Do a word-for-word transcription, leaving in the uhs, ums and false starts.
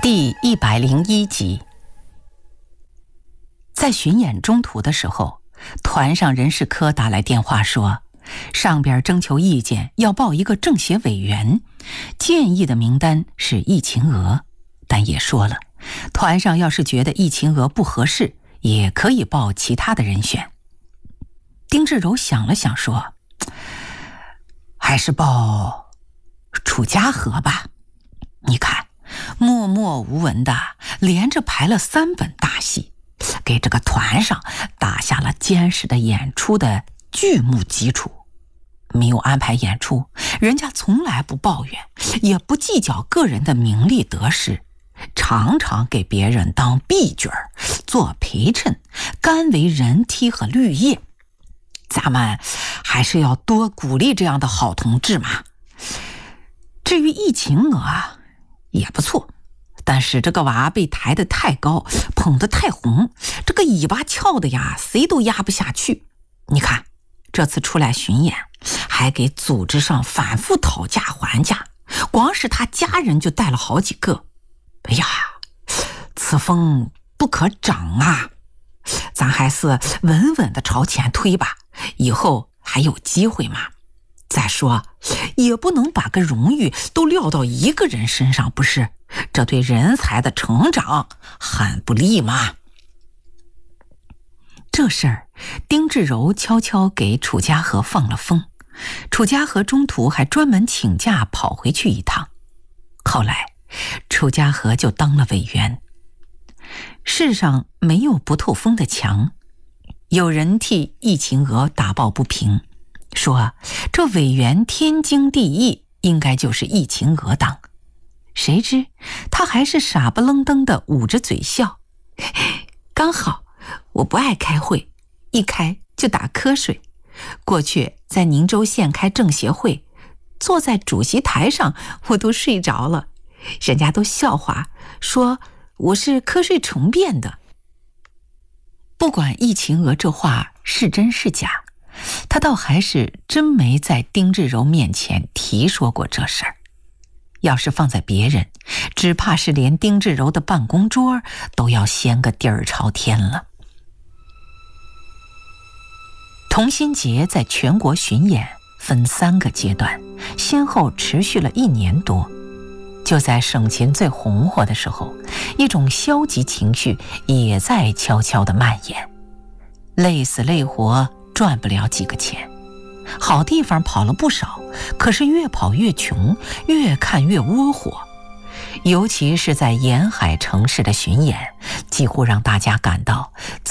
第一百零一集。在巡演中途的时候，团上人事科打来电话说，上边征求意见要报一个政协委员，建议的名单是易秦娥，但也说了，团上要是觉得易秦娥不合适，也可以报其他的人选。丁志柔想了想说，还是报楚家河吧。你看，默默无闻的连着排了三本大戏，给这个团上打下了坚实的演出的剧目基础。没有安排演出，人家从来不抱怨，也不计较个人的名利得失，常常给别人当婢角儿，做陪衬，甘为人梯和绿叶。咱们还是要多鼓励这样的好同志嘛。至于易秦娥啊，也不错，但是这个娃被抬得太高，捧得太红，这个尾巴翘的呀，谁都压不下去。你看这次出来巡演，还给组织上反复讨价还价，光是他家人就带了好几个。哎呀，此风不可长啊，咱还是稳稳的朝前推吧，以后还有机会嘛。再说也不能把个荣誉都撂到一个人身上，不是？这对人才的成长很不利嘛。这事儿丁志柔悄悄给楚家河放了风，楚家河中途还专门请假跑回去一趟。后来楚家河就当了委员。世上没有不透风的墙，有人替易秦娥打抱不平，说这委员天经地义，应该就是易秦娥当。谁知他还是傻不愣登的捂着嘴笑，刚好我不爱开会，一开就打瞌睡。过去在宁州县开政协会，坐在主席台上我都睡着了，人家都笑话说我是瞌睡虫变的。不管易秦娥这话是真是假，他倒还是真没在丁志柔面前提说过这事儿。要是放在别人，只怕是连丁志柔的办公桌都要掀个底儿朝天了。同心结在全国巡演分三个阶段，先后持续了一年多。就在省琴最红火的时候，一种消极情绪也在悄悄地蔓延。累死累活赚不了几个钱，好地方跑了不少，可是越跑越穷，越看越窝火。尤其是在沿海城市的巡演，几乎让大家感到